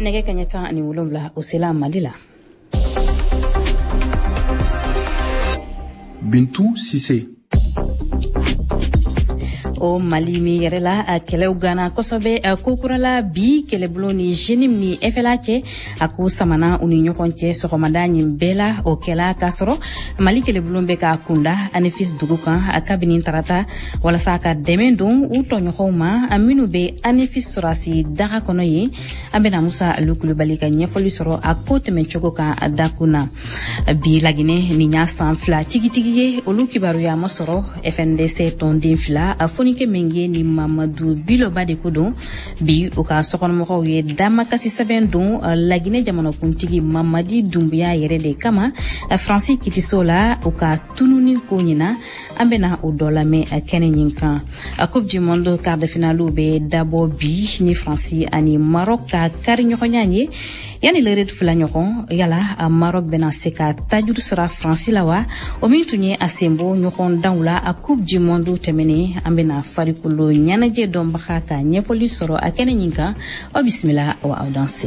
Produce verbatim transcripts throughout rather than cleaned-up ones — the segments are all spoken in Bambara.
nege kanyata ni wolonwula o sela Mali la. Bintou Cissé. O Mali mi yɛrɛ la a kɛlɛw gana kosɛbɛ kokurala bi kɛlɛbolo ni jenim ni efela cɛ a ko samana u ni ɲɔgɔn cɛ sɔgɔmada ɲin bɛɛ la o kɛla k'a sɔrɔ Mali kɛlɛbolo bɛ k'a kunda Anefis dugu kan a kabini tarata walasa ka dɛmɛ don u tɔɲɔgɔnw ma a minnu bɛ Anefis sɔrɔsi daga kɔnɔ ye an bɛna Musa Alu Kulubali ka ɲɛfɔli sɔrɔ a ko tɛmɛcogo kan a dakun na bi Laginɛ ni y'a san fila tigitigi ye olu kibaruya ma sɔrɔ F N D C tɔnden fila a foni ke menge ni Mamadou Biloba de ko don bi u ka sokɔnɔmɔgɔw ye dama kasi sɛbɛn don Laginɛ jamanakuntigi Mamadi Dumbuya yɛrɛ de kama Fransi Kitiso la u ka tununi ko ɲina an bɛna o dɔ lamɛn kɛnɛ ɲin kan Coupe du Monde quart de finale bɛ dabɔ bi ni Fransi ani Maroc ka kari ɲɔgɔnya ye yani lere fila ɲɔgɔn yala Maroc bɛna se ka tajuru sira Fransi la wa o min tun ye a senbɔ ɲɔgɔn danw la a Coupe du Monde tɛmɛnen an bɛna farikolo ɲɛnajɛ dɔnbaga ka ɲɛfɔli sɔrɔ a kɛnɛ ɲin kan o bisimila wa aw danse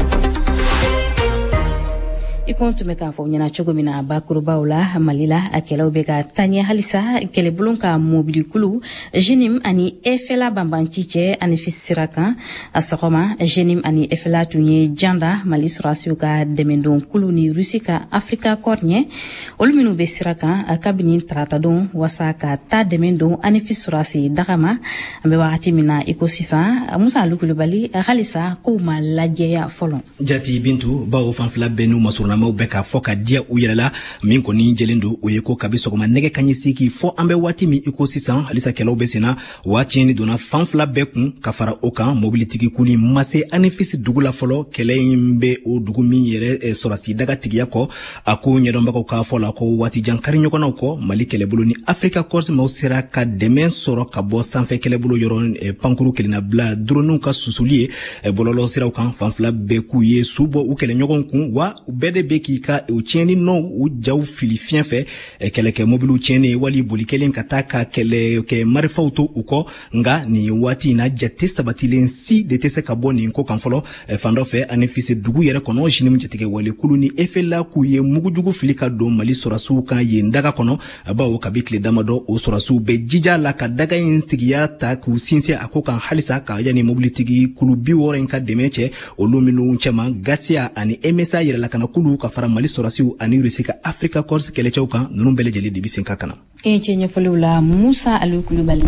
i ko tun bɛ k'a fɔ ɲɛna cogo min na bakurubaw la Mali la a kɛlɛw bɛ ka taɲɛ halisa kɛlɛbulon ka mobilikulu jenim ani efela banbanci cɛ Anefis sira kan a sɔgɔma jenim ani efela tun ye janda Mali sɔrɔsiw ka dɛmɛdon kulu ni Rusi ka Afrika kɔr ɲɛ olu minnu bɛ sira kan a kabini tarata don wasa ka ta dɛmɛdon Anefis sɔrɔsi daga ma an bɛ wagati min na i ko sisan Musa Alu Kulubali halisa kow ma lajɛya fɔlɔ jati Bintu bawo fanfila bɛ n'u masuruna maw bɛ ka fɔ ka diya u yɛrɛ la min kɔni jɛlen don o ye ko kabi sɔgɔma nɛgɛ kanɲɛ seegin fɔ an bɛ waati min i ko sisan halisa kɛlɛw bɛ senna wa tiɲɛni donna fan fila bɛɛ kun ka fara o kan mobilitigi kuli ma se Anefis dugu la fɔlɔ kɛlɛ in bɛ o dugu min yɛrɛ sɔrɔsi daga tigiya kɔ a ko ɲɛdɔnbagaw k'a fɔ la ko waati jan kari ɲɔgɔnnaw kɔ Mali kɛlɛbolo ni Afrika Corps maw sera ka dɛmɛ sɔrɔ ka bɔ sanfɛ kɛlɛbolo yɔrɔ pankuru kelenna bila droniw ka susuli ye bɔlɔlɔ siraw kan fan fila bɛɛ k'u ye su bɔ u kɛlɛɲɔgɔn kun wa u bɛɛ de bɛ k'i ka o tiɲɛni nɔw u jaw fili fiɲɛ fɛ kɛlɛkɛ mobiliw tiɲɛni wali boli kelen ka taa ka kɛlɛ kɛ marifaw to u kɔ nga nin waati in na jate sabatilen si de tɛ se ka bɔ nin ko kan fɔlɔ fan dɔ fɛ Anefis dugu yɛrɛ kɔnɔ jenim jatigɛ wale kulu ni efela k'u ye mugujugu fili ka don Mali sɔrɔsiw kan yen daga kɔnɔ bawo kabi tile damadɔ o sɔrɔsiw bɛ jija la ka daga in sigiya ta k'u sinsin a ko kan halisa ka yani mobilitigi kulu bi wɔɔrɔ in ka dɛmɛ cɛ olu minnu cɛman Gatia ani Emesa yɛrɛlakana kulu ka fara Mali sɔrɔsiw ani Rusi ka Afrika Corps kɛlɛcɛw kan ninnu bɛɛ lajɛlen de bi sen ka kana e cɛ ɲɛfɔliw la Musa Alu Kulubali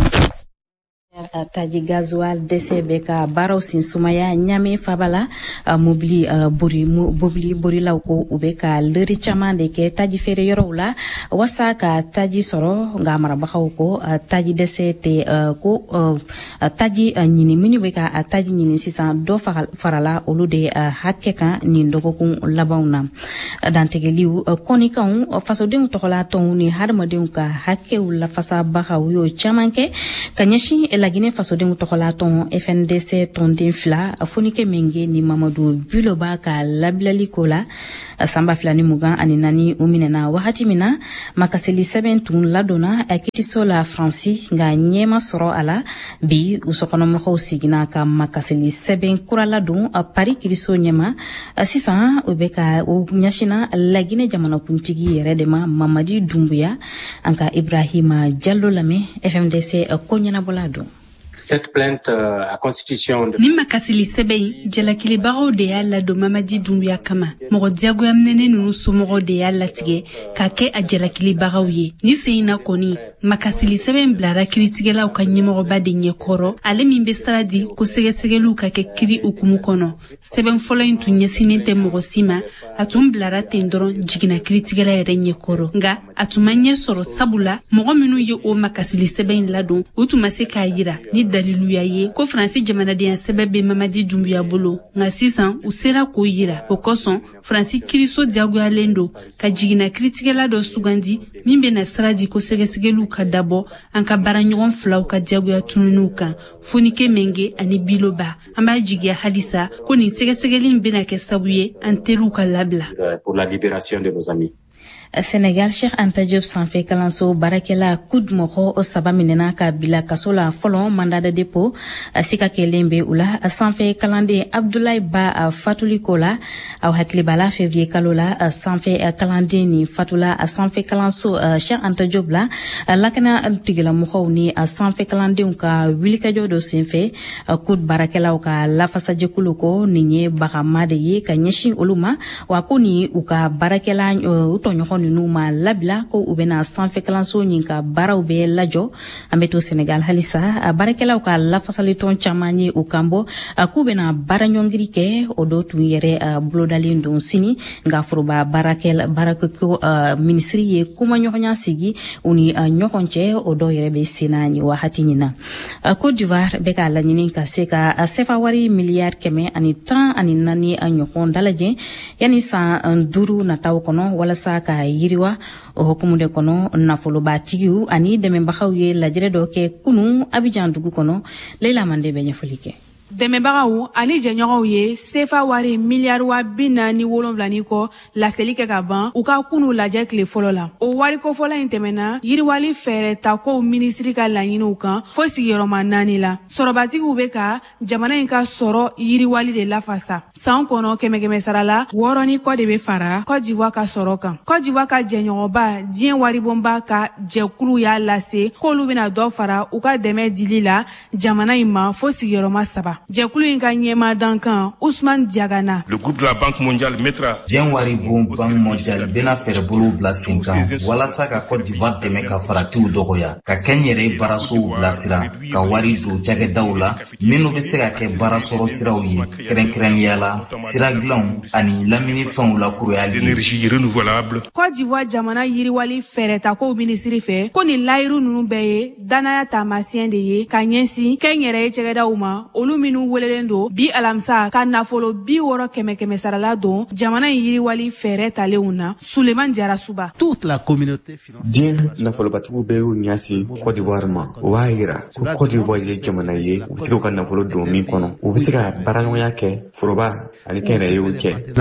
taji gasoil dɛsɛ bɛ ka baaraw sin sumaya ɲame fabala mobili bori mobili borilaw ko u bɛ ka lɛri caman de kɛ taji feere yɔrɔw la wasa ka taji sɔrɔ nka marabagaw ko taji dɛsɛ tɛ ko taji ɲini minnu bɛ ka taji ɲini sisan dɔ farala olu de hakɛ kan nin dɔgɔkun labanw na dantigɛliw kɔnikanw fasodenw tɔgɔlatɔnw ni hadamadenw ka hakɛw lafasabagaw y'o caman kɛ ka ɲɛsin Laginɛ fasodenw tɔgɔlatɔn F N D C tɔnden fila fonike menge ni Mamadou Biloba ka labilali ko la sanba fila ni mugan ani naani u minɛna wagati min na makaseli sɛbɛn tun ladonna Kitiso la Fransi nka ɲɛma sɔrɔ a la bi u sokɔnɔmɔgɔw sigina ka makaseli sɛbɛn kura ladon Paris Kiriso ɲɛma sisan u bɛ ka u ɲɛsina Laginɛ jamanakuntigi yɛrɛ de ma Mamadi Dumbuya an ka Ibrahima Diallo lamɛn F M D C ko ɲɛnabɔla don Cette plainte euh, à constitution de... Ni makasili sɛbɛn jalakilibagaw de y'a ladon Mamadi Dumbuya kama mɔgɔ diyagoyaminɛnen ninnu somɔgɔw de y'a latigɛ ka kɛ a jalakilibagaw ye ni sen na kɔni makasili sɛbɛn bilara kiritigɛlaw ka ɲɛmɔgɔba de ɲɛkɔrɔ ale min bɛ sira di ko sɛgɛsɛgɛliw ka kɛ kiri hukumu kɔnɔ sɛbɛn fɔlɔ in tun ɲɛsinen tɛ mɔgɔ si ma a tun bilara ten dɔrɔn jiginna kiritigɛla yɛrɛ ɲɛkɔrɔ nka a tun ma ɲɛ sɔrɔ sabula mɔgɔ minnu ye o makasili sɛbɛn in ladon u tun ma se k'a yira ni daliluya ye ko Faransi jamanadenya sɛbɛn bɛ Mamadi Dumbuya bolo nka sisan u sera k'o yira o kosɔn Faransi kiriso diyagoyalen don ka jiginna kiritigɛla dɔ sugandi min bɛna sira di ko sɛgɛsɛgɛliw ka dabɔ an ka baaraɲɔgɔn filaw ka diyagoya tununiw kan fonike menge ani Biloba an b'a jigiya halisa ko nin sɛgɛsɛgɛli bɛna kɛ sabu ye an teriw ka labila pour la libération de nos amis. Senegal Cheikh Anta Diop sanfɛ kalanso barakɛla kud mɔgɔ o saba minɛna ka bila kaso la fɔlɔ mandat de dépôt sika kelen bɛ u la sanfɛ kalanden Abdoulaye Ba fatuli ko la aw hakili b'a la février kalo la sanfɛ kalanden ni fatula sanfɛ kalanso Cheikh Anta Diop la lakana tigilamɔgɔw ni sanfɛ kalandenw ka wulikajɔ dɔ senfɛ kud barakɛlaw ka lafasajɛkulu ko nin ye bagama de ye ka ɲɛsin olu ma wa ko ni u ka barakɛla u tɔɲɔgɔn ninu ma labila ko u bɛna sanfɛ kalanso ɲin ka baaraw bɛ lajɔ an bɛ to Senegal halisa barakɛlaw ka lafasalitɔn caman ye u kan bɔ k'u bɛna baaraɲɔngiri kɛ o dɔ tun yɛrɛ bolodalen don sini nka foroba baarakɛla baarakɛko minisiri ye kumaɲɔgɔnya sigi u ni ɲɔgɔn cɛ o dɔ yɛrɛ bɛ senna nin wagati ɲin na Côte d'Ivoire bɛ ka laɲini ka se ka sefa wari miliyari kɛmɛ ani tan ani naani ɲɔgɔn dalajɛ yanni san duuru nataw kɔnɔ walasa ka yiriwa o hukumu de kɔnɔ nafolobaatigiw ani dɛmɛbagaw ye lajɛrɛ dɔ kɛ kunu Abidjan dugu kɔnɔ Leila Mande bɛ ɲɛfɔli kɛ. Dɛmɛbagaw ani jɛɲɔgɔnw ye sefa wari miliyari wa bi naani wolonwula ni kɔ laseli kɛ ka ban u ka kunu lajɛ tile fɔlɔ la. O wari kofɔla in tɛmɛna yiriwali fɛɛrɛ ta kow minisiri ka laɲiniw kan fo sigiyɔrɔma naani la. Sɔrɔbatigiw bɛ ka jamana in ka sɔrɔ yiriwali de lafasa. San kɔnɔ kɛmɛ kɛmɛ sara la wɔɔrɔ ni kɔ de bɛ fara Côte d'Ivoire ka sɔrɔ kan. Côte d'Ivoire ka jɛɲɔgɔnba diɲɛ waribonba ka jɛkulu y'a lase k'olu bɛna dɔ fara u ka dɛmɛ dili la jamana in ma fo sigiyɔrɔma saba. Jɛkulu in ka ɲɛmaa dankan Ousmane Diagana. Le groupe de la Banque mondiale mettra Diɲɛ waribon Banque mondiale bɛna fɛɛrɛbolow bila sen kan walasa ka Côte d'Ivoire dɛmɛ ka faratiw dɔgɔya ka kɛ n yɛrɛ baarasow bilasira ka wari don cakɛdaw la minnu bɛ se ka kɛ baarasɔrɔ siraw ye kɛrɛnkɛrɛnnenya la sira dilanw ani lamini fɛnw lakuruyali énergie renouvelable. Côte d'Ivoire jamana yiriwali fɛɛrɛta kow minisiri fɛ ko nin layiru ninnu bɛɛ ye danaya taamasiyɛn de ye ka ɲɛsin kɛ n yɛrɛ ye cakɛdaw ma olu minnu welelen don bi alamisa ka nafolo bi wɔɔrɔ kɛmɛ kɛmɛ sarala don jamana in yiriwali fɛɛrɛ talenw na Suleman Jarasuba. Diɲɛ nafolobatigiw bɛ y'u ɲasi Côte d'Ivoire ma o b'a yira ko Côte d'Ivoire ye jamana ye u bɛ se k'u ka nafolo don min kɔnɔ u bɛ se ka baaraɲɔgɔnya kɛ foroba ani kɛnyɛrɛyew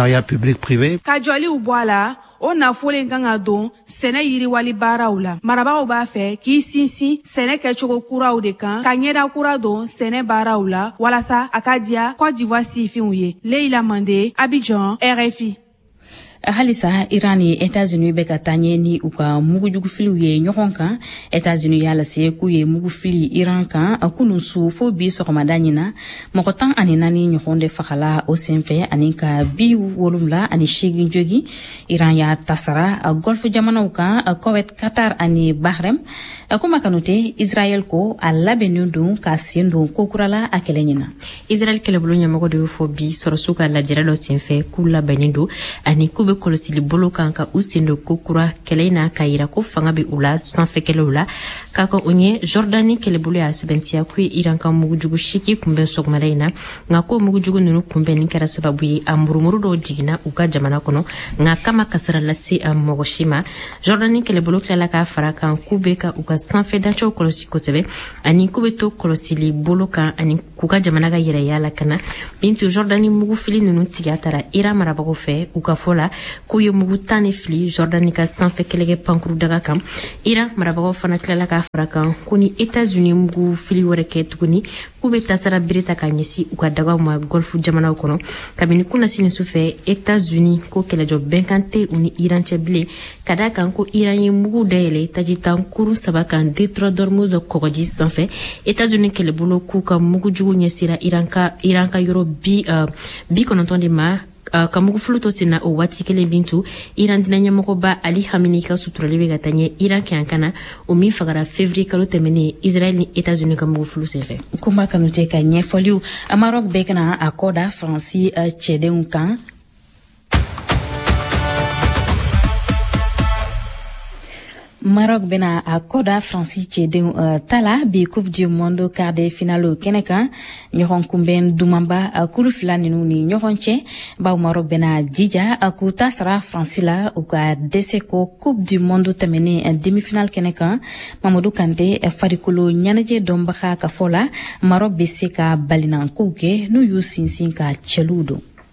cɛ. Ka jɔliw bɔ a la o nafolo in kan ka don sɛnɛ yiriwali baaraw la. Marabagaw b'a fɛ k'i sinsin sɛnɛ kɛcogo kuraw de kan ka ɲɛda kura don sɛnɛ baaraw la walasa a ka diya Côte d'Ivoire sifinw ye. Leila Mande, Abidjan, R F I. halisa Iran ni États-Unis bɛ ka taa ɲɛ ni u ka mugujugufiliw ye ɲɔgɔn kan. États-Unis y'a lase k'u ye mugufili Iran kan kunun su fo bi sɔgɔmada ɲina mɔgɔ tan ani naani ɲɔgɔn de fagala o senfɛ ani ka bi wolonwula ani seegin jogi. Iran y'a tasara Gulf jamanaw kan Kuwait, Qatar ani Bahrain. Kuma kanute Israel ko a labɛnnen don ka sen don kokurala a kɛlɛ ɲina. Israel kɛlɛbolo ɲɛmɔgɔ de y'o fɔ bi sɔrɔsiw ka lajɛrɛ dɔ senfɛ k'u labɛnnen don ani k'u bɛ kɔlɔsili bolo kan ka u sen don kokura kɛlɛ in na ka yira ko fanga bɛ u la sanfɛkɛlɛw la k'a ka o ɲɛ Jordani kɛlɛbolo y'a sɛbɛntiya k'u ye Iran ka mugujugu siki kunbɛn sɔgɔmada in na nka ko mugujugu ninnu kunbɛnni kɛra sababu ye a murumuru dɔw jiginna u ka jamana kɔnɔ nka kama kasara lase a mɔgɔ si ma. Jordani kɛlɛbolo tilala k'a fara kan k'u bɛ ka u ka sanfɛ dancɛw kɔlɔsi kosɛbɛ ani k'u bɛ to kɔlɔsili bolo kan ani k'u ka jamana ka yɛrɛya lakana. Bintu Jordani mugufili ninnu tigiya taara Iran marabagaw fɛ u ka fɔ la k'u ye mugu tan ni fili Jordani ka sanfɛ kɛlɛkɛ pankuru daga kan. Iran marabagaw fana tilala k'a fara kan ko ni États-Unis mugu fili wɛrɛ kɛ tuguni k'u bɛ tasara bere ta ka ɲɛsi u ka dagaw ma Gulf jamanaw kɔnɔ. Kabini kunasini su fɛ États-Unis ko kɛlɛjɔ bɛnkan tɛ u ni Iran cɛ bilen ka da kan ko Iran ye mugu dayɛlɛ taji tan kurun saba kan Detroit d'Hormuz kɔgɔji sanfɛ. États-Unis kɛlɛbolo k'u ka mugujugu ɲɛsira Iran ka Iran ka yɔrɔ bi uh, bi kɔnɔntɔn de ma. Uh, ka mugufulu to senna o waati kelen Bintu Iran dina ɲɛmɔgɔba Ali Khamenei ka suturali bɛ ka taa ɲɛ Iran kɛ an kana o min fagara février kalo tɛmɛnen Israel ni États-Unis ka mugufulu senfɛ. Kuma kanute ka ɲɛfɔliw Maroc bɛ kana a kɔ da Faransi uh, cɛdenw kan. Maroc bena a koda Fransi cɛdenw uh, tala bi Coupe du Monde quart de finale kɛnɛ kan ɲɔgɔn kunbɛn dumanba uh, kulu fila ninnu ni ɲɔgɔn cɛ baw Maroc bena jija uh, k'u ta sara Fransi la u ka dɛsɛ ko Coupe du Monde tɛmɛnen uh, demi-finale kɛnɛ kan Mamadou Kanté uh, farikolo ɲɛnajɛ dɔnbaga ka fɔ la Maroc bɛ se ka balinankow kɛ n'u y'u sinsin ka cɛluw don.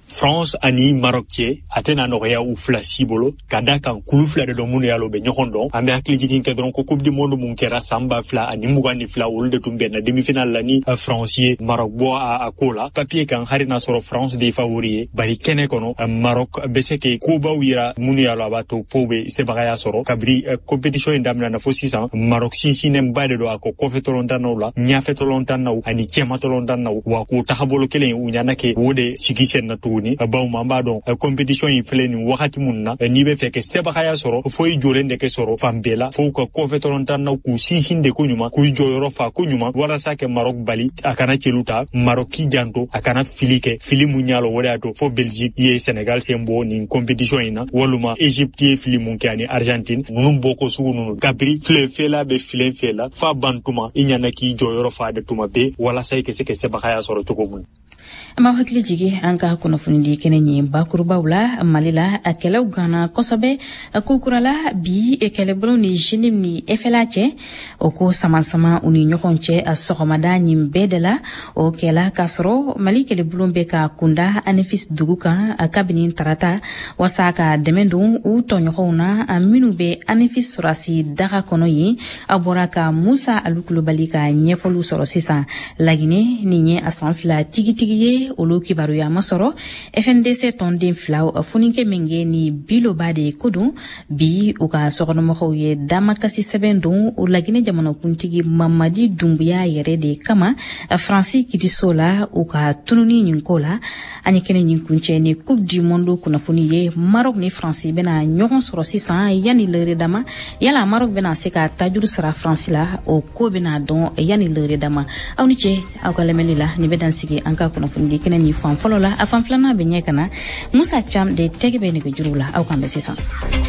France ani Maroc cɛ a tɛna nɔgɔya u fila si bolo ka da kan kulu fila de dɔ minnu y'a lɔ bɛ ɲɔgɔn dɔn an bɛ hakili jigin kɛ dɔrɔn ko coupe du monde mun kɛra san ba fila ani mugan ni fila olu de tun bɛnna demi-finale la ni France ye Maroc bɔ a, a ko la papier kan hari n'a sɔrɔ France de favori ye bari kɛnɛ kɔnɔ Maroc bɛ se ke kobaw yira minnu y'a lɔ a b'a to fo bɛ sebagaya sɔrɔ kabiri compétition in daminɛna fo sisan Maroc sinsinnenba de don a ko kɔfɛtɔlɔntanaw la ɲɛfɛtɔlɔntanaw ani cɛmatɔlɔntanaw wa k'o tahabolo kelen u ɲana kɛ o de sigi senna tuguni bawo man b'a dɔn compétition in filɛ nin wagati mun na n'i bɛ fɛ kɛ sebagaya sɔrɔ fo i jɔlen de kɛ sɔrɔ fan bɛɛ la fo ka kɔfɛtɔlɔntanaw k'u sinsin de ko ɲuman k'u jɔyɔrɔ fa ko ɲuman walasa kɛ Maroc bali a kana celu ta Maroc k'i janto a kana fili kɛ fili mun y'a lɔ o de y'a to fo Belgique ye Sénégal sen bɔ nin compétition in na waluma Égypte ye fili mun kɛ ani Argentine ninnu bɔ ko sugu ninnu kabiri filen fɛla bɛ filen fɛla fa ban tuma i ɲana k'i jɔyɔrɔ fa de tuma bɛɛ walasa i ka se ka sebagaya sɔrɔ cogo mun. An b'a hakili jigi an ka kunnafoni di kɛnɛ ɲi bakurubaw la Mali la a kɛlɛw ganna kosɛbɛ ko kurala bi kɛlɛbolo ni jenim ni efela cɛ o ko sama-sama u ni ɲɔgɔn cɛ a sɔgɔmada ɲin bɛɛ de la o kɛla k'a sɔrɔ Mali kɛlɛbolo bɛ ka kunda Anefis dugu kan a kabini tarata wasa ka dɛmɛ don u tɔɲɔgɔnw na a minnu bɛ Anefis sɔrɔsi daga kɔnɔ yen a bɔra ka Musa Alukulubali ka ɲɛfɔliw sɔrɔ sisan Laginɛ nin ye a san fila tigitigi ye olu kibaruya ma sɔrɔ F N D C tɔnden fila funikɛ min kɛ ni biloba de ko don bi u ka sɔgɔnɔmɔgɔw ye damakasi sɛbɛn don o Laginɛ jamanakuntigi Mamadi Dumbuya yɛrɛ de kama Faransi kitiso la u ka tununi ɲin ko la an ye kɛnɛ ɲin kuncɛ ni coupe du monde kunnafoni ye Maroc ni Faransi bɛna ɲɔgɔn sɔrɔ sisan yanni lɛre dama yala Maroc bɛna se ka tajuru sara Faransi la o ko bɛna dɔn yanni lɛre dama aw ni cɛ aw ka lamɛnni la ni bɛ dan sigi an ka kunnafoni di kɛnɛ ni fan fɔlɔ la a fan filanan bɛ ɲɛ kana Musa Cham de tɛgɛ bɛ nɛgɛ juru la aw kan bɛ sisan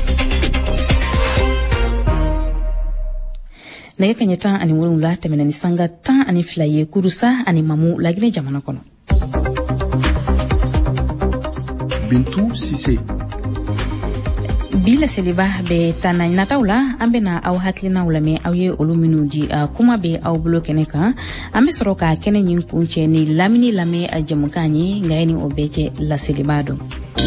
nɛgɛ kaɲɛ tan ani wolonwula tɛmɛna ni sanga tan ani fila ye kurusa ani mamu Laginɛ jamana kɔnɔ. Bintu Sise. Bi laseliba bɛ taa na nataw la an bɛna aw hakilinaw lamɛn aw ye olu minnu di uh, kuma bɛ aw bolo kɛnɛ kan an bɛ sɔrɔ ka kɛnɛ ɲin kuncɛ ni lamini lamɛn a jamukan ye nka ni o bɛɛ cɛ laseliba dɔn.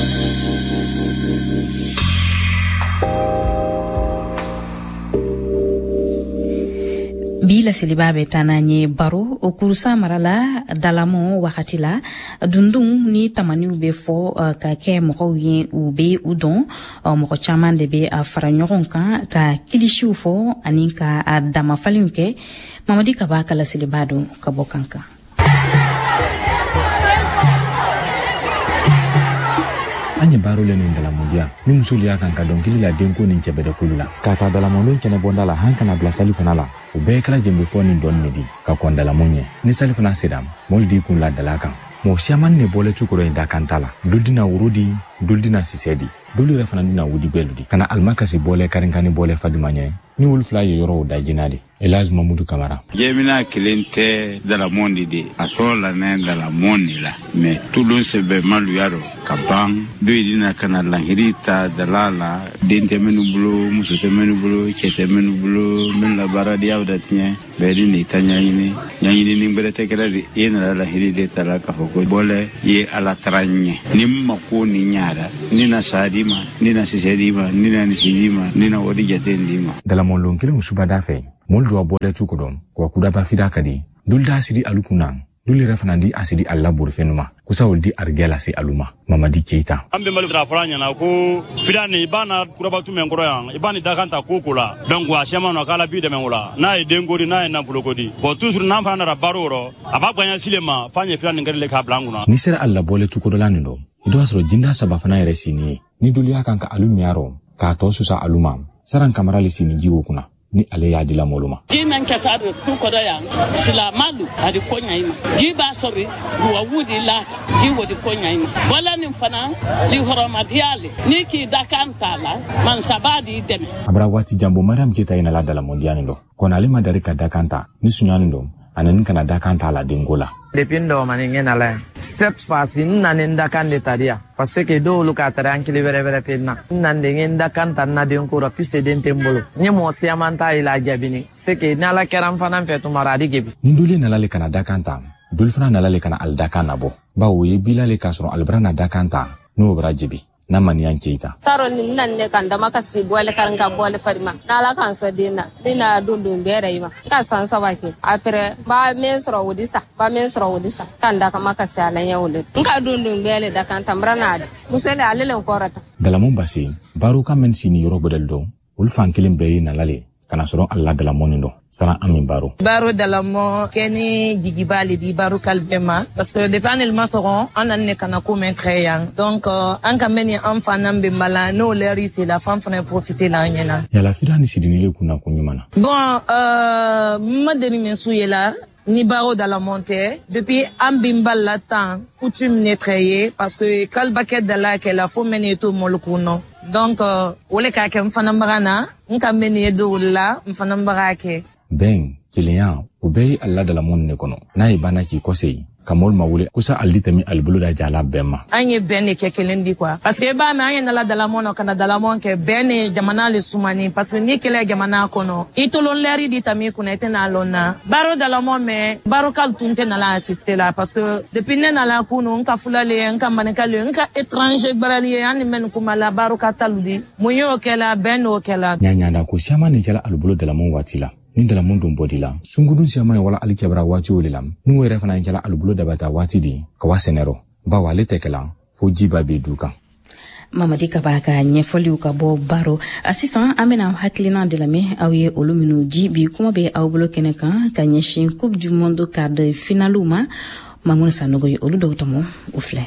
Bi laseliba bɛ taa n'an ye baro o kurusa mara la dalamɔ wagati la dundun ni tamaniw bɛ fɔ uh, ka kɛ mɔgɔw ye u bɛ u dɔn uh, mɔgɔ caman de bɛ a fara ɲɔgɔn kan ka kilisiw fɔ ani ka a damafalenw kɛ Mamadi Kaba ka laseliba dɔn ka bɔ kankan. An ye baro le nin dalamundiya ni musolu y'a kan ka dɔnkili la denko ni cɛbɛdɛ kulu la k'a ta dalamɔdon kɛnɛ bɔnda la han kana bila sali fana la o bɛɛ kɛra jɛnbefɔ ni dɔɔni de di ka kɔn dalamun ɲɛ ni sali fana sera mɔli di kun la dala kan mɔgɔ siaman ne bɔlɛ cukɔrɔ in da kan ta la dolu dina woro di dolu dina sisɛ di dolu yɛrɛ fana dina wudi bɛɛlu di kana alimakasi bɔlɛ karinkani bɔlɛ fadima ɲɛ ni wolu fila ye yɔrɔw da jina di Elaz Mamudu Kamara. Jemina kelen tɛ dalamondi de a tɔrɔ la ne dalamondi la mais tulun sɛbɛ maluya dɔ ka ban do dina kana lahiri ta dala la den tɛ minnu bolo muso tɛ minnu bolo cɛ tɛ minnu bolo min la baara di aw da tiɲɛ bɛɛ di nin ta ɲaɲini ɲaɲini ni bɛrɛ tɛ kɛra de e nana lahiri de ta la k'a fɔ ko bɔlɛ ye ala tara ɲɛ ni ma ko ni ɲaara ni na sa di ma ni na sisɛ di ma ni na nisi di ma ni na wadi jate di ma dalamɔlon kelen subada fɛ mol do bɔlɛ tu kodon ko kudaba fida kadi dul da sidi alukuna dul refana di asidi alla burfenuma kusa oldi argela si aluma Mamadi Keita ambe malu tra franya na ko fida ne ibana kuraba tu men koro yan ibani dakanta kokola donc wa shema no kala bi de men wala na e dengori na e na fulokodi bo toujours na fana ra baroro abagwanya silema fanya fida ne ngere ka blanguna ni sera alla bɔlɛ tu kodola ndo do asro jinda saba fana yɛrɛ sini ni duliya kan ka alumiaro ka to susa aluma saran kamara li sini jiwo kuna ni ale ya dila moluma jinan ka ta tu ko da ya silamalu adi konya ima jiba sori wa wudi la ji wodi konya ima wala nin fana li horomadiale ni ki dakanta la man sabadi deme abra wati jambo Mariam Keita ina la dala mondiani ndo kona ale madari ka dakanta ni sunyani ndo anan kana dakanta la dengola depindo maningen ala cette fois nanen dakan de tadia parce que do lu ka tara ankili vere vere tenna nan de ngen dakan tan na den ko rapise den tembolo ni mo siamanta ila jabini c'est que nala keram fanan fetu maradi gebi ni dole nala le kana dakanta dul fana nalale kana al dakan nabo bawo ye bilale kasro albrana dakanta no brajibi na maniyan keita taro ni nan ne kan da maka si bole karan ka bole farima na la kan so dina dina dundun bere ma ka san sabake apre ba men soro wudisa ba men soro wudisa kan da ka maka si alan yawle nka dundun bele da kan tambrana musele alele korata dalamon basi baro kan men sini yoro bodel do ul fankilin be na lale kana soro alla dalamon ndo sara amin baro baro dalamo keni jigibali di baro kalbema parce que depuis anel masoron on an ne kana ko men très young donc an ka meni enfant nambe mala no leri c'est la femme fana profiter la nyena ya la fida ni sidinile kuna kunyumana bon euh madeni mensuyela ni baro dalamonte depuis ambimbal la temps coutume netreyer parce que kalbaket dala ke la fo meni to molkuno donc wole ka ke mfana mbarana nka meni edo la mfana mbarake ben kiliyan ubei alla dalamon ne kono na ibana ki kosei kamol mawule kusa alitami albulu da jala bemma anye bene ke kelendi quoi parce que ba na anye na la dalamon kana dalamon ke bene jamana le sumani parce que ni kele jamana kono itolon leri di tami kuna etena lona baro dalamon me baro kal tunte na la assister là parce que depuis na la kuno nka fulale nka manekale nka étranger barali yani men kuma la baro kataludi munyo kela beno kela nyanya da ko siama ne kela albulu dalamon watila ni dala mundum bodila sungudun siama wala alikebra wati olilam nu were fana njala albulo dabata wati di ka wasenero ba wale tekela fo jiba be duka Mamadi Kabaka nyefoli ukabo baro asisan amena haklina de la me awie oluminu jibi kuma be awbulo keneka kanyeshin coupe du monde quart de finaluma mamuna sanogo oludo tomo ufle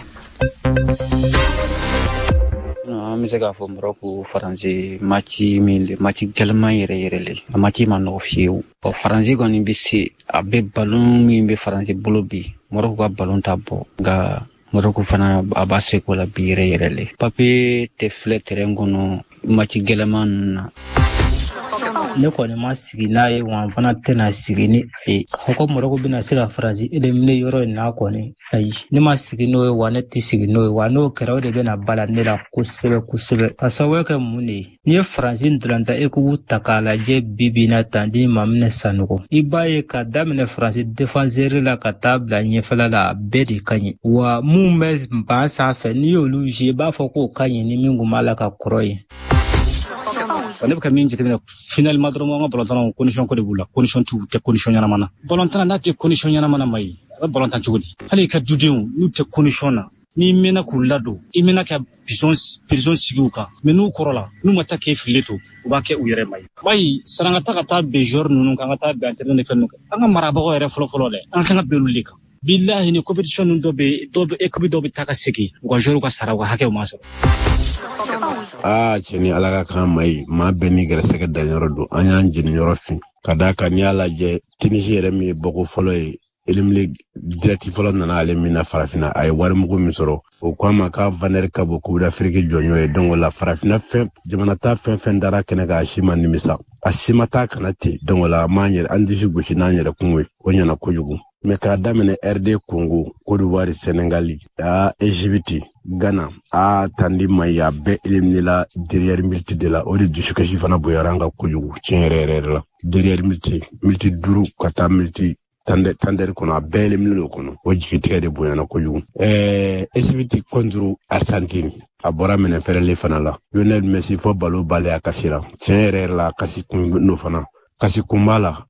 no mi sega fo mroku faransi machi mil machi jalma yere yere le machi mano fiu o faransi goni bisi abe balon mi be faransi bolobi moroku ga balon tabo ga moroku fana abase ko la bire yere le papi te fletere ngono machi gelaman ne ko ne ma sigi na ye wan fana tena sigi ni ai ko moroko bina siga frazi ele mine yoro na ko ne ai ne ma sigi no wa ne ti sigi no wa no kero de bena bala ne la kusebe kusebe asawe ka muni ni frazi ndranta e ku takala je bibina tandi mamne sanuko ibaye ka damne frazi défenseur la ka tabla nye fala la bedi kanyi wa mu mes ba sa fe ni yolu je ba fo ko kanyi ni mingu mala ka kroye wala ka min jete final madro mo bolontan condition ko de bula condition tu te condition yana mana bolontan na te condition yana mana mai bolontan chugudi hali ka judeu nu te condition na ni mena kulado imena ka prison prison siguka menu korola nu mata ke fileto ba ke uyere mai mai saranga ta kata be jour nu kan ta be internet fenno anga marabo ere folo folo le an kan be lulika billahi ni competition ndo be do be ekobi do be takasiki go jour ko sarawa hake maso ah cheni alaga kan mai ma beni gere sega danyoro do anyan jin nyoro fin kadaka ni ala je tinijere mi boko folo e elimle direct folo na ale mina farafina ay war mugo mi soro o kwama ka vaner ka boku da afrique jonyo e dongo la farafina fe jamana ta fe fe ndara kene ga shima ni misa ashima ta kanate dongo la manyer andi shi gushi na nyere kunwe onya na kojugu me ka damene R D Congo Côte d'Ivoire Sénégal a Égypte Ghana a tandi maya be elimni la derrière multi de la ori du shukashi fana boyaranga kojugu chenrere la derrière multi multi duru kata multi tande tander kono be elimni lo kono oji tikade boyana kojugu eh Égypte contre Argentine abora mene fere le fana la Lionel Messi fo balo bale akasira chenrere la kasi no fana kasi kumbala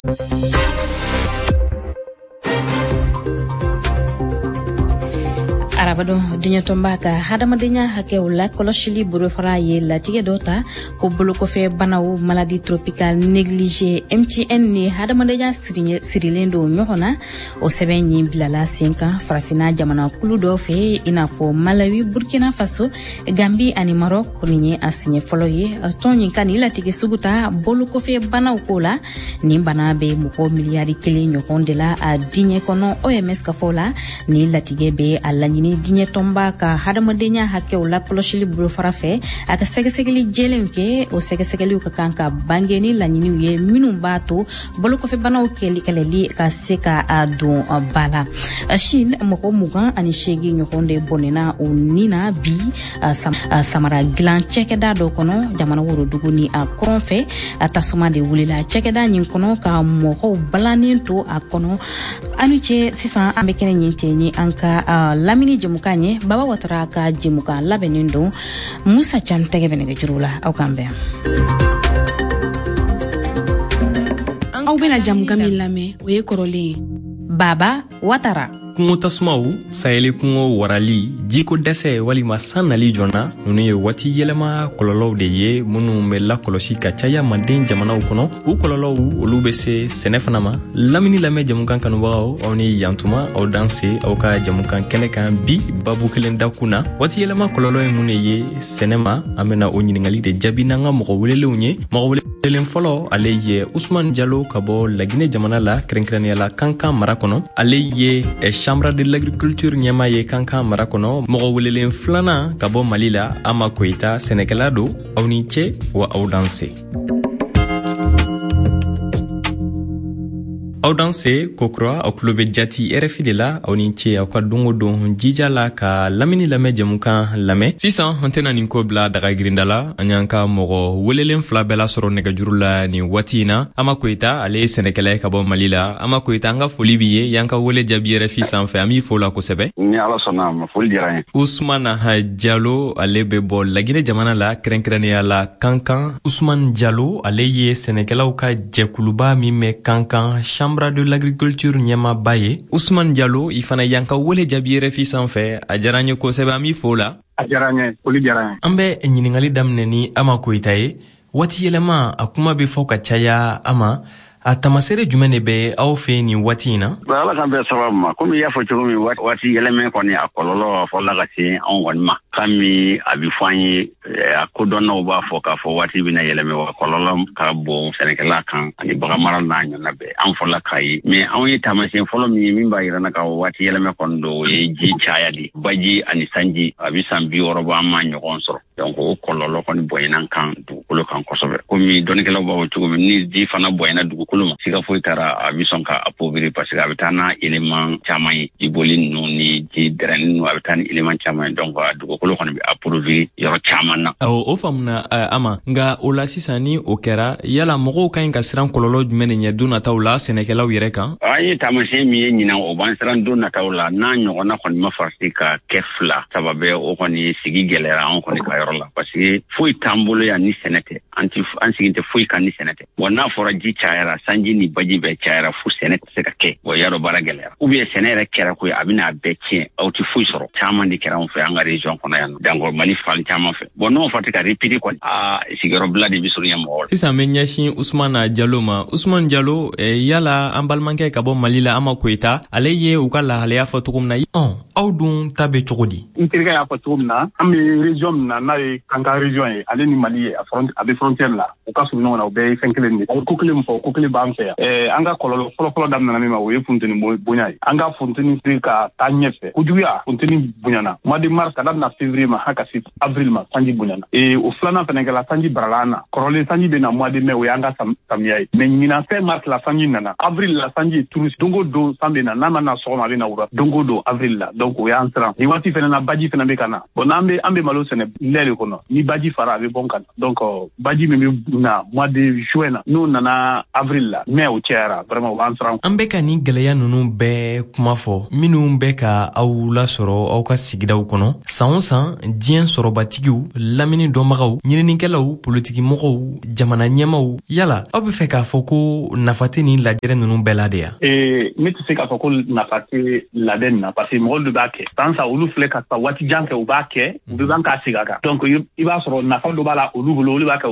arabado dinya tombaka hadama dinya hakewla koloshili buru fara ye la tige dota ko bulu ko fe banaw maladie tropicale négligée M T N ni hadama dinya sirilendo nyohona o sebenyi bilala cinq ans farafina jamana kulu do fe ina fo Malawi Burkina Faso Gambie ani Maroc ni asigné folo ye toni kani la tige suguta bulu ko fe banaw ko la ni bana be mu ko milliard kele nyohonde la a dinya kono O M S ka fola ni la tige be alanyini ni diɲɛ tɔnba ka hadamadenya hakɛw la kɔlɔsili bolofara fɛ a ka sɛgɛsɛgɛli jɛlenw kɛ o sɛgɛsɛgɛliw ka kan ka bange ni laɲiniw ye minnu b'a to bolokɔfɛbanaw kɛlɛli ka se ka a don ba la Chine mɔgɔ mugan ani seegin ɲɔgɔn de bɔnɛna o ni na bi samara dilan cɛkɛda dɔ kɔnɔ jamana worodugu ni a kɔrɔn fɛ a tasuma de wulila cɛkɛda nin kɔnɔ ka mɔgɔw balannen to a kɔnɔ ani cɛ sisan an bɛ kɛnɛ ɲin cɛ ni an ka lamini jɛmukan ye Baba Watara ka jɛmukan labɛnnen don Musa Can tɛgɛ bɛ nɛgɛjuru la aw k'an bɛn. Aw bɛna jamukan min lamɛn o ye kɔrɔlen Baba Watara. Kungo tasumaw sayeli kungo warali jiko dɛsɛ walima san nali jɔnna nunu ye waati yɛlɛma kɔlɔlɔw de ye minnu bɛ lakɔlɔsi ka caya manden jamanaw kɔnɔ u kɔlɔlɔw olu bɛ se sɛnɛ fana ma lamini lamɛn jamukan kanubagaw aw ni yantuma aw danse aw ka jamukan kɛnɛ kan bi babu kelen da kunna waati yɛlɛma kɔlɔlɔ ye mun ye sɛnɛ ma an bɛna o ɲiningali de jaabi n'an ka mɔgɔ welelenw ye mɔgɔ welelen fɔlɔ ale ye Usman Jalo ka bɔ Laginɛ jamana la kɛrɛnkɛrɛnnenya la Kankan mara kɔnɔ ale ye Chambre de l'agriculture ɲɛma ye Kankan mara kɔnɔ mɔgɔ welelen filanan ka bɔ Mali la Ama Koyita sɛnɛkɛla don aw ni ce wa aw danse. Aw danse kokura aw tulo bɛ jati R F I de la aw ni ce aw ka dongo don jija la ka lamini lamɛn jamukan lamɛn sisan an tɛna nin ko bila daga girinda la an y'an ka mɔgɔ welelen fila bɛɛ lasɔrɔ nɛgɛjuru la nin waati in na Ama Koyita ale ye sɛnɛkɛla ye ka bɔ Mali la Ama Koyita an ka foli b'i ye y'an ka wele jaabi R F I sanfɛ an b'i fo la kosɛbɛ. Ni Ala sɔnna ma foli diyara n ye. Usman Jalo ale bɛ bɔ Laginɛ jamana la kɛrɛnkɛrɛnnenya la Kankan Usman Jalo ale ye sɛnɛkɛlaw ka jɛkuluba min bɛ Kankan Chambre de l'agriculture ɲɛmaba ye Usman Jalo i fana y'an ka wele jaabi R F I sanfɛ a diyara n ye kosɛbɛ an b'i fo la. A diyara n ye foli diyara n ye. An bɛ ɲiningali daminɛ ni Ama Koyita ye waati yɛlɛma a kuma bɛ fɔ ka caya Ama a tamasere jumɛn de bɛ aw fɛ nin waati in na? Ala kan bɛ sababu ma komi i y'a fɔ cogo min waati yɛlɛmɛ kɔni a kɔlɔlɔ fɔla ka se anw kɔni ma kami a bɛ fɔ an ye a kodɔnnaw b'a fɔ k'a fɔ waati bɛna yɛlɛmɛ wa kɔlɔlɔ ka bon sɛnɛkɛla kan ani baganmara n'a ɲɔgɔnna bɛɛ an fɔla k'a ye mais anw ye taamasiyɛn fɔlɔ min ye min b'a yira na ka waati yɛlɛmɛ kɔni don o ye ji caya de baji ani sanji a bɛ san bi wɔɔrɔ bɔ an ma ɲɔgɔn sɔrɔ donc o kɔlɔlɔ kɔni bonyana kan dugukolo kan kosɛbɛ komi dɔnnikɛlaw b'a fɔ cogo min ni ji fana bonyana dugukolo ma siga foyi tara a bɛ sɔn ka appauvrir parce que a bɛ taa n'a élément caman ye jiboli ninnu ni ji dɛrɛnni ninnu a bɛ taa ni élément caman ye donc a dugukolo kɔni bɛ appauvrir yɔrɔ caman na. Awɔ o faamuna Ama nka o la sisan ni o kɛra yala mɔgɔw ka ɲi ka siran kɔlɔlɔ jumɛn de ɲɛ don nataw la sɛnɛkɛlaw yɛrɛ kan? An ye taamasiyɛn min ye ɲinan o b'an siran don nataw la n'a ɲɔgɔnna kɔni ma farati ka kɛ fila sababu o kɔni sigi gɛlɛyara an kɔni ka yɔrɔ la parce que foyi t'an bolo yan ni sɛnɛ tɛ an ti an sigin tɛ foyi kan ni sɛnɛ tɛ bon n'a fɔra ji cayara sanji ni baji bɛɛ cayara fo sɛnɛ tɛ se ka kɛ bon y'a dɔn baara gɛlɛyara ou bien sɛnɛ yɛrɛ kɛra ko ye a bɛna a bɛɛ tiɲɛ aw ti foyi sɔrɔ caman de kɛra an fɛ an ka région kɔnɔ yan donc Mali fan caman fɛ bon n'o fɔra ka répéter kɔni aa sigiyɔrɔbila de bɛ sɔrɔ ɲɛ mɔgɔw la. Sisan bɛ ɲɛsin Usman Jalo ma Usman Jalo yala an balimakɛ ka bɔ Mali la Ama Koyita ale ye u ka lahalaya fɔ cogo min na ɔn aw dun ta bɛ cogo di? N terikɛ y'a fɔ cogo min na an bɛ région min na n'a ye Kankan région ye ale ni Mali ye a bɛ frontière la u ka surun ɲɔgɔn na u bɛɛ ye fɛn kelen de ye a bɛ ko kelen min fɔ ko kelen b'an fɛ yan ɛɛ an ka kɔlɔlɔ fɔlɔfɔlɔ daminɛna min ma o ye funteni bonya ye an ka funteni se ka taa ɲɛfɛ kojuguya funteni bonyana mois de mars ka daminɛ février ma ha ka se avril ma sanji bonyana ee o filanan fɛnɛ kɛla sanji barala an na kɔrɔlen sanji bɛ na mois de mai o y'an ka samiya ye mais ɲinan fɛn mars la sanji nana avril la sanji ye turu don o don san bɛ na n'a ma na sɔgɔma a bɛ na wura don o don avril la donc o y'an siran nin waati fɛnɛ na baji fɛnɛ bɛ ka na bon n'an bɛ an bɛ malo sɛnɛ lɛ de kɔnɔ ni baji fara a bɛ bɔn ka na donc baji min bɛ na mois de juin na n'o nana avril la mai o cɛyara vraiment o b'an siran. An bɛ ka nin gɛlɛya ninnu bɛɛ kuma fɔ minnu bɛ ka aw lasɔrɔ aw ka sigidaw kɔnɔ san o san diɲɛ sɔrɔbatigiw lamini dɔnbagaw ɲininikɛlaw politikimɔgɔw jamana ɲɛmaw yala aw bɛ fɛ k'a fɔ ko nafa tɛ nin lajɛrɛ ninnu bɛɛ la de yan? ee ne tɛ se k'a fɔ ko nafa tɛ labɛn nin na parce que mɔgɔ dɔ b'a kɛ san san olu filɛ ka taa waati jan kɛ u b'a kɛ u bɛ ban k'a segin a kan donc i b'a sɔrɔ nafa dɔ b'a la olu bolo olu b'a kɛ olu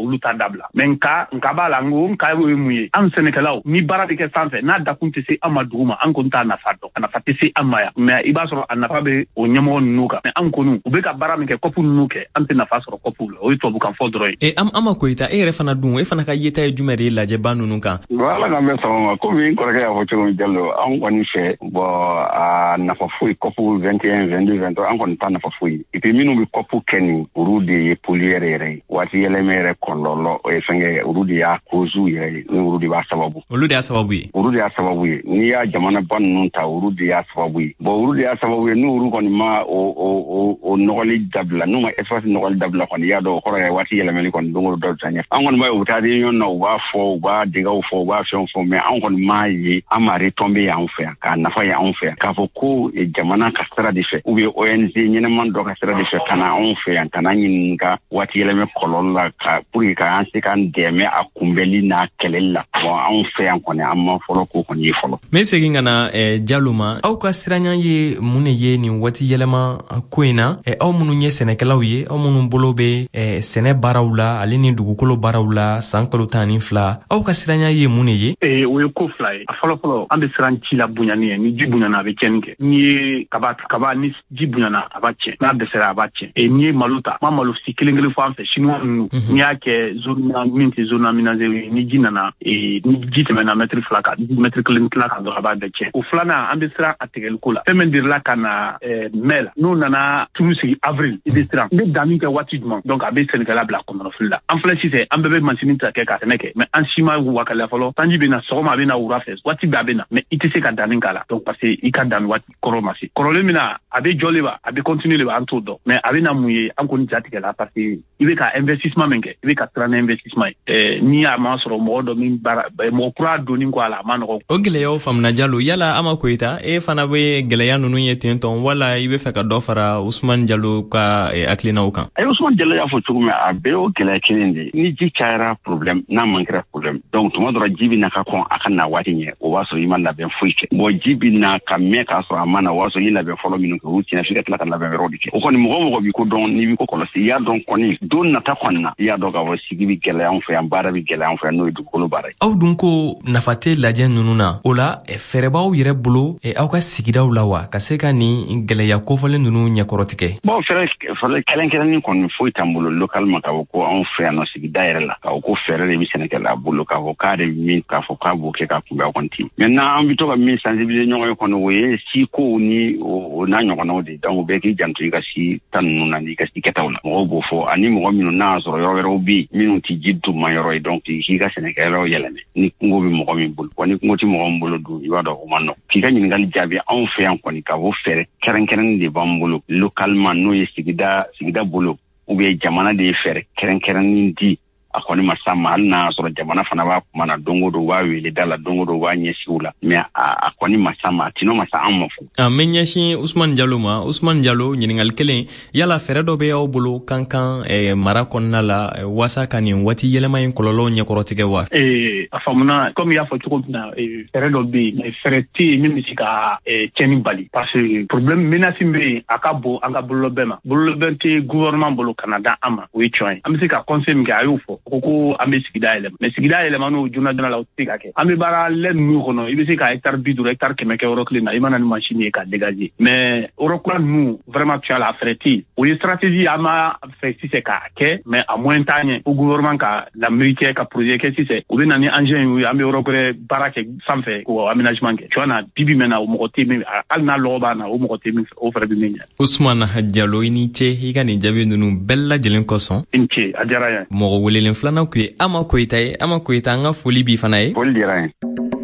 olu ta dabla mais nka nka bala ngo nka we muye am senekalaw ni bara de ke sanfɛ n'a da kun tɛ se an ma duguma an kun t'a nafa dɔn a nafa tɛ se an ma ya mais i b'a sɔrɔ a nafa bɛ o ɲɛmɔgɔ ninnu kan mais an kɔni u bɛ ka baara min kɛ kɔpu ninnu kɛ an tɛ nafa sɔrɔ kɔpu la o ye tubabu kan fɔ dɔrɔn ye. e am ama koyita e yɛrɛ fana dun e fana ka yeta ye jumɛn de ye lajɛba ninnu kan. wala ka bɛ sɔn ma komi n kɔrɔkɛ y'a fɔ cogo min Jalo an kɔni fɛ bɔn a nafa foyi kɔpu vingt et un vingt deux vingt trois an kɔni t'a nafa foyi et puis minnu bɛ kɔpu kɛ nin olu de ye poliyɛrɛ yɛrɛ ye waati yɛlɛmɛ yɛrɛ kɔlɔlɔ o ye fɛnkɛ olu de y'a kozu yɛrɛ ye ni olu de b'a sababu. olu de y'a sababu ye. olu de y'a sababu ye n'i y'a jamana ba ninnu ta olu de y'a sababu ye bɔn olu de y'a sababu ye n'olu kɔni ma o o o o nɔgɔli dabila n'u ma espace nɔgɔli dabila kɔni i y'a dɔn o kɔrɔ ye waati yɛlɛmɛli kɔni don o don dɔ bɛ taa ɲɛfɛ an kɔni b'a ye u bɛ taa réunion na u b'a fɔ u b'a degaw fɔ u b'a fɛnw fɔ mais an kɔni m'a ye an ma retomber y'anw fɛ yan k'a nafa ye anw fɛ yan k'a fɔ ko jamana ka sira de fɛ ou bien O N G ɲɛnɛman dɔ ka sira de fɛ ka na anw fɛ yan ka na ɲininka waati yɛlɛmɛ kɔlɔlɔ la ka pour que k'an se k'an dɛmɛ a kunbɛli n'a kɛlɛli la bon anw fɛ yan kɔni an ma fɔlɔ k'o kɔni ye fɔlɔ. n bɛ segin ka na eh, Jalo ma aw ka siranɲɛ ye mun de ye nin waati yɛlɛma ko in na eh, aw minnu ye sɛnɛkɛlaw ye aw minnu bolo bɛ eh, sɛnɛ baaraw la ale ni dugukolo baaraw la san kalo tan ni fila aw ka siranɲɛ ye mun de ye. ee o ye ko fila ye a fɔlɔ fɔlɔ an bɛ siran ci la bonyani ye ni ji bonyana a bɛ tiɲɛni kɛ n'i ye kaba kaba ni ji bonyana a b'a tiɲɛ n'a dɛsɛra a b'a tiɲɛ ee n'i ye malo ta ma malo si kelen kelen fɔ an fɛ chinois ninnu n'i y'a kɛ zone min tɛ zone aménagée ye ni ji nana ee ni ji tɛmɛna mètre fila kan mètre kelen tila kan dɔrɔn a b'a bɛɛ tiɲɛ o filanan an bɛ siran a tigɛli ko la fɛn min dirila ka na mai la n'o nana turu sigi avril i bɛ siran n bɛ danni kɛ waati jumɛn donc a bɛ sɛnɛkɛla bila kɔnɔnafili la an filɛ sisan an bɛɛ bɛ masini ta kɛ ka sɛnɛ kɛ mais an si ma wakaliya fɔlɔ sanji bɛ na sɔgɔma a bɛ na wula fɛ waati bɛɛ a bɛ na mais i tɛ se ka danni k'a la donc parce que i ka danni waati kɔrɔ ma se kɔrɔlen min na a bɛ jɔ le ba a bɛ continuer le ba an t'o dɔn mais a bɛ na mun ye an kɔni jatigɛ la parce que i bɛ ka investissement min kɛ i bɛ ka siran ni investissement ye ni a ma sɔrɔ mɔgɔ dɔ min baara mɔgɔ kura donni ko a la a ma nɔgɔ. o gɛlɛyaw faamuna Jalo yala Ama Koyita e fana bɛ gɛlɛya ninnu ye ten tɔn wala i bɛ fɛ ka dɔ fara Usman Jalo ka hakilinaw kan. a ye Usman Jalo y'a fɔ cogo min a bɛɛ y'o gɛlɛya kelen de ye ni ji cayara problème n'a man kɛra problème donc tuma dɔ la ji bɛ na ka kɔn a ka na waati ɲɛ o b'a sɔrɔ i ma labɛn foyi kɛ bon ji bɛ na ka mɛn k'a sɔrɔ a ma na o b'a sɔrɔ i labɛn fɔlɔ minnu kɛ olu tiɲɛ f'i ka tila ka labɛn wɛrɛw de kɛ o kɔni mɔgɔ mɔgɔ b'i ko dɔn n'i b'i ko kɔlɔsi i y'a dɔn kɔni don nata kɔni na i y'a dɔn k'a fɔ sigi bɛ gɛlɛya anw fɛ yan baara bɛ gɛlɛya anw fɛ yan n'o ye dugukolo baara ye. aw dun ko nafa tɛ lajɛ ninnu na o la fɛɛrɛ b'aw yɛrɛ bolo aw ka sigidaw la wa ka se ka nin gɛlɛya kofɔlen ninnu ɲɛkɔrɔ tigɛ. bon fɛɛrɛ fɛɛrɛ kɛrɛnkɛrɛnnen kɔni foyi t'an bolo localement k'a fɔ ko anw fɛ yan nɔ sigida yɛrɛ la k'a fɔ ko fɛɛrɛ de bɛ sɛnɛkɛla bolo k'a fɔ k'a de min k'a fɔ k'a b'o kɛ k'a kunbɛn aw kɔni ten maintenant an bɛ to ka min sensibiliser ɲɔgɔn ye kɔni o ye si kow ni o n'a ɲɔgɔnnaw de donc bɛɛ k'i janto i ka si ta ninnu na n'i ka si kɛtaw la mɔgɔw b'o fɔ ani mɔgɔ minnu n'a y'a sɔrɔ yɔrɔ wɛrɛw bɛ yen minnu tɛ ji duguma yɔrɔ ye donc k'i ka sɛnɛkɛyɔrɔ yɛlɛmɛ ni kungo bɛ mɔgɔ min bolo wa ni kungo tɛ mɔgɔ min bolo dun i b'a dɔn o ma nɔgɔn k'i ka ɲininkali jaabi anw fɛ yan kɔni k'a fɔ fɛɛrɛ kɛrɛnkɛrɛnnen de b'an bolo localement n'o ye sigida sigida bolo ou bien jamana de ye fɛɛrɛ kɛrɛnkɛrɛnnen di a kɔni ma sa ma hali n'a sɔrɔ jamana fana b'a kuma na don o don u b'a wele da la don o don u b'a ɲɛsin u la mais a kɔni ma sa ma a tinɔ ma sa an ma fo. a mɛ ɲɛsin Usman Jalo ma Usman Jalo ɲininkali kelen yala fɛɛrɛ dɔ bɛ aw bolo kan kan eh, mara kɔnɔna la eh, waasa ka nin waati yɛlɛma in kɔlɔlɔw ɲɛkɔrɔtigɛ wa. ee a faamuna komi i y'a fɔ cogo min na fɛɛrɛ dɔ bɛ yen mais fɛɛrɛ tɛ yen min bɛ se ka tiɲɛni bali parce que problème menace bɛ yen a ka bon an ka bololɔbɛn ma bololɔbɛn tɛ gouvernement bolo ka na da an ma o ye tiɲɛ ye an bɛ se ka conseil min kɛ a y'o fɔ ko ko an bɛ sigida yɛlɛma mais sigida yɛlɛma n'o joona joona la o tɛ se ka kɛ an bɛ baara lɛ ninnu kɔnɔ i bɛ se ka hectare bi duuru hectare kɛmɛ kɛ yɔrɔ kelen na i mana ni machine ye ka dégager mais yɔrɔ kura ninnu vraiment tu as la fɛɛrɛ tɛ yen o ye stratégie an m'a fɛ sisan k'a kɛ mais a moyen t'a ɲɛ ko gouvernement ka lamɛnni kɛ ka projet kɛ sisan u bɛ na ni engin ye an bɛ yɔrɔ wɛrɛ baara kɛ sanfɛ k'o aménagement kɛ tu vois na bibi mɛn na o mɔgɔ tɛ min hali n'a lɔgɔ b'a na o mɔgɔ tɛ min fɛ o fɛɛrɛ bɛ min ɲɛ. Usman Jalo i ni ce i ka nin jaabi ninnu bɛɛ lajɛlen kosɔn. i ni ce a diyara n ye. mɔgɔ welelen filanan kun ye Ama Koyita ye Ama Koyita an ka foli b'i fana ye. foli diyara n ye.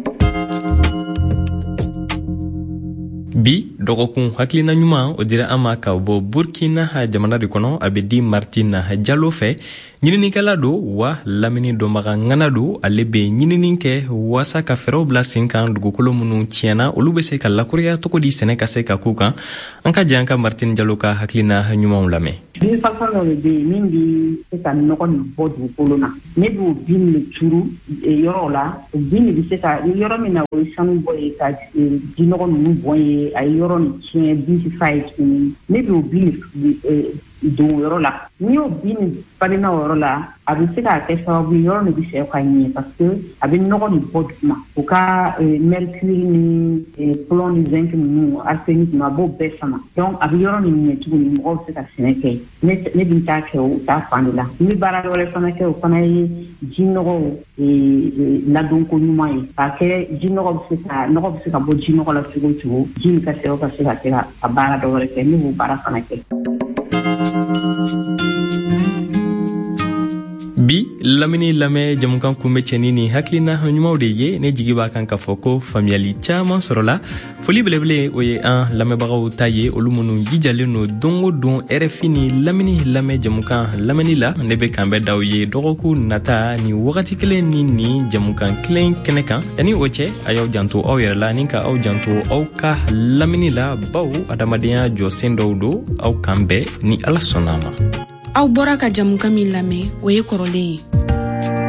bi dɔgɔkun hakilina ɲuman o dira an ma ka bɔ Burkina jamana de kɔnɔ a bɛ di Martin Jalo fɛ ɲininikɛla don wa lamini dɔnbaga ŋana don ale bɛ ɲinini kɛ waasa ka fɛɛrɛw bila sen kan dugukolo minnu tiɲɛna olu bɛ se ka lakoriya cogo di sɛnɛ ka se ka k'u kan an ka jan ka Martin Jalo ka hakilina ɲumanw lamɛn. bin façon dɔ de bɛ yen min bɛ se ka nɔgɔ nin bɔ dugukolo la ne b'o bin de turu yɔrɔ la o bin de bɛ se ka yɔrɔ min na o ye sanu bɔ ye ka jinɔgɔ ninnu bɔ ye a ye yɔrɔ nin tiɲɛ bin ti fa ye tuguni ne b'o bin don yɔrɔ la n'i y'o bin falenna o yɔrɔ la a bɛ se k'a kɛ sababu ye yɔrɔ nin bɛ sɛw ka ɲɛ parce que a bɛ nɔgɔ nin bɔ duguma u ka mercure ni plomb ni zinc ninnu arsenic ninnu a b'o bɛɛ sama donc a bɛ yɔrɔ nin ɲɛ tuguni mɔgɔw bɛ se ka sɛnɛ kɛ ne ne bɛ taa kɛ o taa fan de la n bɛ baara wɛrɛ fana kɛ o fana ye ji nɔgɔw ladonko ɲuman ye k'a kɛ ji nɔgɔ bɛ se ka nɔgɔ bɛ se ka bɔ ji nɔgɔ la cogo o cogo ji nin ka se ka se ka kɛ ka baara dɔ wɛrɛ kɛ ne b'o baara fana kɛ. bi lamini lamɛ jamukan kunbɛ cɛni ni hakilina ɲumanw de ye ne jigi b'a kan k'a fɔ ko faamuyali caman sɔrɔla foli belebele o ye an lamɛnbagaw ta ye olu minnu jijalen no don o don R F I ni lamini lamɛ jamukan lamɛnni la ne bɛ kan bɛ d'aw ye dɔgɔkun nata ni wagati kelen ni ni jamukan kelen kɛnɛ kan yanni o cɛ a y'aw janto aw yɛrɛ la ni ka aw janto aw ka lamini la baw adamadenya jɔsen dɔw do aw kan bɛɛ ni Ala sɔnna a ma. Aw bɔra ka jamukan min lamɛn o ye kɔrɔlen ye